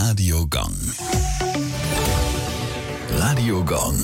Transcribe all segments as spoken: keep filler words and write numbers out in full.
Radio Gong. Radio Gong.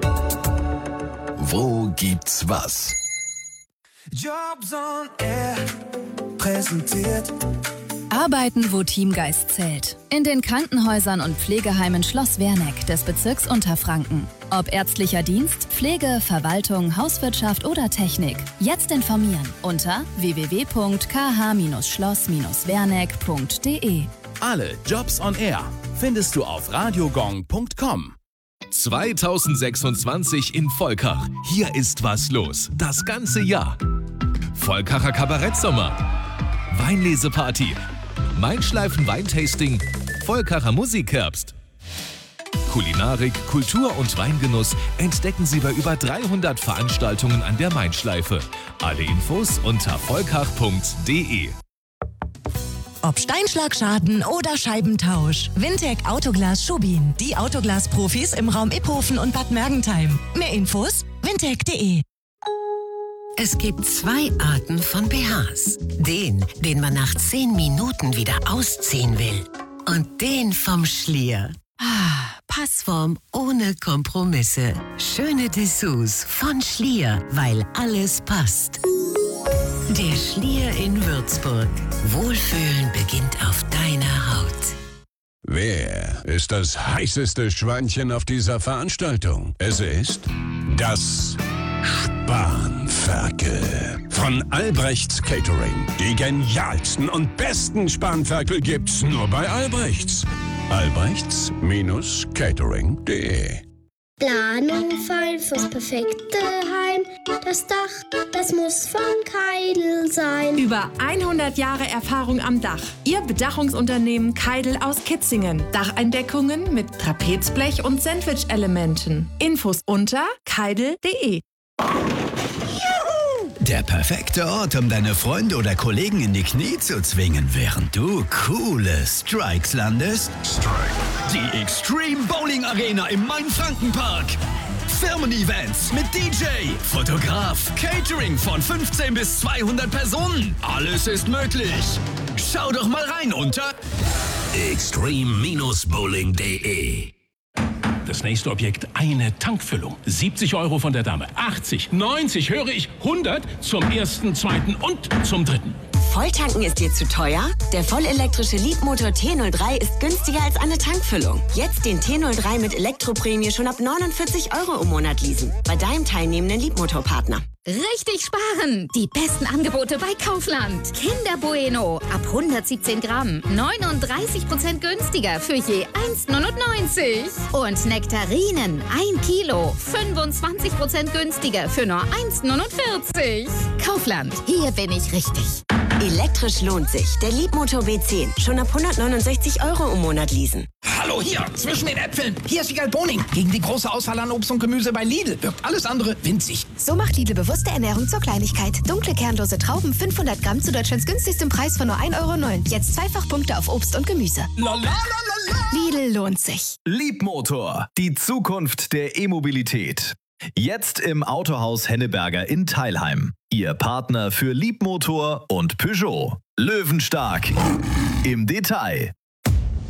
Wo gibt's was? Jobs on Air präsentiert. Arbeiten, wo Teamgeist zählt. In den Krankenhäusern und Pflegeheimen Schloss Werneck des Bezirks Unterfranken. Ob ärztlicher Dienst, Pflege, Verwaltung, Hauswirtschaft oder Technik. Jetzt informieren unter w w w punkt k h schloss werneck punkt d e. Alle Jobs on Air findest du auf radiogong punkt com. zweitausendsechsundzwanzig in Volkach. Hier ist was los. Das ganze Jahr. Volkacher Kabarettsommer. Weinleseparty. Mainschleifen Weintasting. Volkacher Musikherbst. Kulinarik, Kultur und Weingenuss entdecken Sie bei über dreihundert Veranstaltungen an der Mainschleife. Alle Infos unter volkach punkt d e. Ob Steinschlagschaden oder Scheibentausch. Wintec Autoglas Schubin. Die Autoglas-Profis im Raum Iphofen und Bad Mergentheim. Mehr Infos wintec punkt d e. Es gibt zwei Arten von B Hs. Den, den man nach zehn Minuten wieder ausziehen will. Und den vom Schlier. Ah, Passform ohne Kompromisse. Schöne Dessous von Schlier, weil alles passt. Der Schlier in Würzburg. Wohlfühlen beginnt auf deiner Haut. Wer ist das heißeste Schweinchen auf dieser Veranstaltung? Es ist das Spanferkel von Albrechts Catering. Die genialsten und besten Spanferkel gibt's nur bei Albrechts. albrechts Catering punkt d e. Planung fein fürs perfekte Heim. Das Dach, das muss von Keidel sein. Über hundert Jahre Erfahrung am Dach. Ihr Bedachungsunternehmen Keidel aus Kitzingen. Dacheindeckungen mit Trapezblech und Sandwich-Elementen. Infos unter keidel punkt d e. Der perfekte Ort, um deine Freunde oder Kollegen in die Knie zu zwingen, während du coole Strikes landest? Strike. Die Extreme Bowling Arena im Main-Franken-Park. Firmen-Events mit D J, Fotograf, Catering von fünfzehn bis zweihundert Personen. Alles ist möglich. Schau doch mal rein unter extreme bowling punkt d e. Das nächste Objekt, eine Tankfüllung. siebzig Euro von der Dame. achtzig, neunzig, höre ich, hundert zum ersten, zweiten und zum dritten. Volltanken ist dir zu teuer? Der vollelektrische Leapmotor T null drei ist günstiger als eine Tankfüllung. Jetzt den T null drei mit Elektroprämie schon ab neunundvierzig Euro im Monat leasen. Bei deinem teilnehmenden Leapmotor-Partner. Richtig sparen! Die besten Angebote bei Kaufland. Kinder Bueno ab hundertsiebzehn Gramm. neununddreißig Prozent günstiger für je eins neunundneunzig. Und Nektarinen ein Kilo. fünfundzwanzig Prozent günstiger für nur eins neunundvierzig. Kaufland, hier bin ich richtig. Elektrisch lohnt sich. Der Leapmotor B zehn. Schon ab hundertneunundsechzig Euro im Monat leasen. Hallo hier, zwischen den Äpfeln. Hier ist Wiegald Boning. Gegen die große Auswahl an Obst und Gemüse bei Lidl wirkt alles andere winzig. So macht Lidl bewusste Ernährung zur Kleinigkeit. Dunkle, kernlose Trauben, fünfhundert Gramm zu Deutschlands günstigstem Preis von nur ein Euro neun. Jetzt zweifach Punkte auf Obst und Gemüse. Lalalala. Lidl lohnt sich. Leapmotor, die Zukunft der E-Mobilität. Jetzt im Autohaus Henneberger in Teilheim. Ihr Partner für Leapmotor und Peugeot. Löwenstark im Detail.